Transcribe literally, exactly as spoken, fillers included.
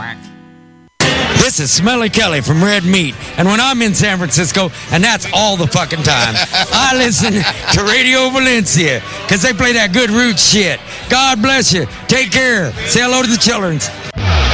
This is Smelly Kelly from Red Meat, and when I'm in San Francisco, and that's all the fucking time, I listen to Radio Valencia, because they play that good roots shit. God bless you. Take care. Say hello to the children.